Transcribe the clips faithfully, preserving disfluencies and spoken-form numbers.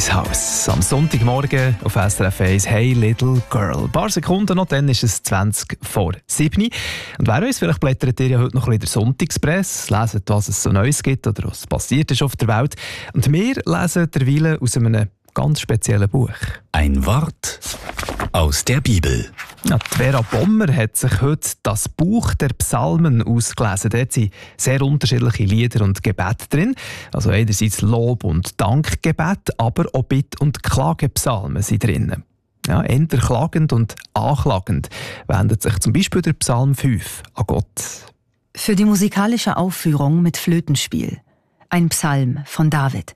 Ice House. Am Sonntagmorgen auf S R F eins «Hey Little Girl». Ein paar Sekunden noch, dann ist es zwanzig vor sieben. Und wer weiß, vielleicht blättert ihr ja heute noch ein bisschen der Sonntagspresse, lesen, was es so Neues gibt oder was passiert ist auf der Welt. Und wir lesen derweil aus einem ganz speziellen Buch. Ein Wort aus der Bibel. Ja, die Vera Bommer hat sich heute das Buch der Psalmen ausgelesen. Dort sind sehr unterschiedliche Lieder und Gebete drin. Also einerseits Lob- und Dankgebet, aber auch Bitt- und Klagepsalmen sind drin. Ja, eher klagend und anklagend wendet sich zum Beispiel der Psalm fünf an Gott. Für die musikalische Aufführung mit Flötenspiel. Ein Psalm von David.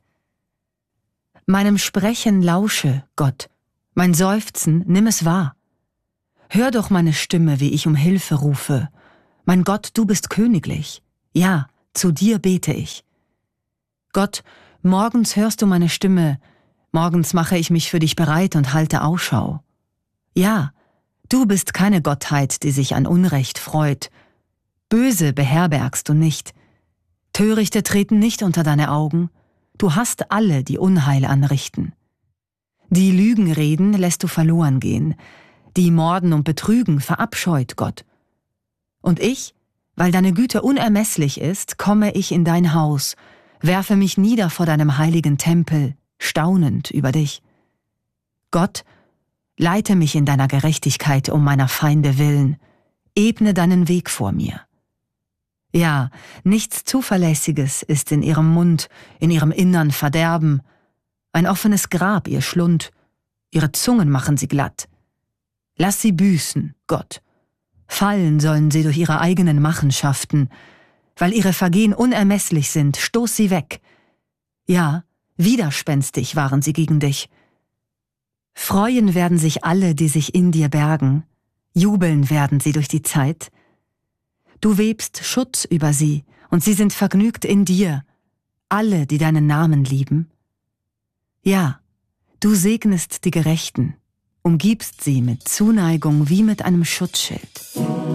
Meinem Sprechen lausche, Gott. Mein Seufzen, nimm es wahr. Hör doch meine Stimme, wie ich um Hilfe rufe. Mein Gott, du bist königlich. Ja, zu dir bete ich. Gott, morgens hörst du meine Stimme. Morgens mache ich mich für dich bereit und halte Ausschau. Ja, du bist keine Gottheit, die sich an Unrecht freut. Böse beherbergst du nicht. Törichte treten nicht unter deine Augen. Du hast alle, die Unheil anrichten. Die Lügen reden lässt du verloren gehen. Die morden und betrügen verabscheut Gott. Und ich, weil deine Güte unermesslich ist, komme ich in dein Haus, werfe mich nieder vor deinem heiligen Tempel, staunend über dich. Gott, leite mich in deiner Gerechtigkeit um meiner Feinde willen, ebne deinen Weg vor mir. Ja, nichts Zuverlässiges ist in ihrem Mund, in ihrem Innern Verderben. Ein offenes Grab ihr Schlund, ihre Zungen machen sie glatt. Lass sie büßen, Gott. Fallen sollen sie durch ihre eigenen Machenschaften. Weil ihre Vergehen unermesslich sind, stoß sie weg. Ja, widerspenstig waren sie gegen dich. Freuen werden sich alle, die sich in dir bergen. Jubeln werden sie durch die Zeit. Du webst Schutz über sie, und sie sind vergnügt in dir, alle, die deinen Namen lieben. Ja, du segnest die Gerechten, umgibst sie mit Zuneigung wie mit einem Schutzschild.